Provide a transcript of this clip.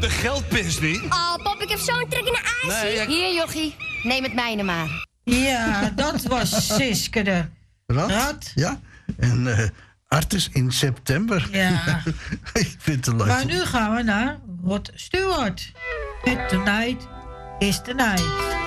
De geldpins niet? Oh, pap, ik heb zo'n trek in de ijs. Nee, Hier, jochie. Neem het mijne maar. Ja, dat was Siske de Rat. Ja, en Artis in september. Ja. Ik vind het leuk. Maar nu gaan we naar Rod Stewart. Met Tonight is the Night.